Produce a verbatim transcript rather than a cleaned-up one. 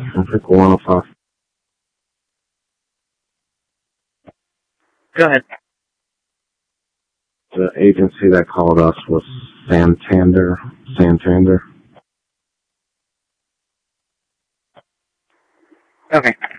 Traffic one oh five. Go ahead. The agency that called us was Santander. Santander. Okay.